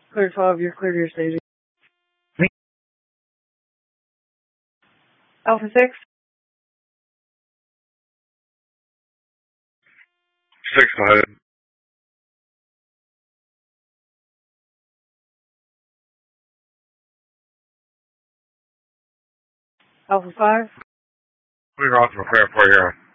Clear 12, you're clear to your staging. Alpha 6. 6, go ahead. Alpha 5. Clear off from clear 4 here.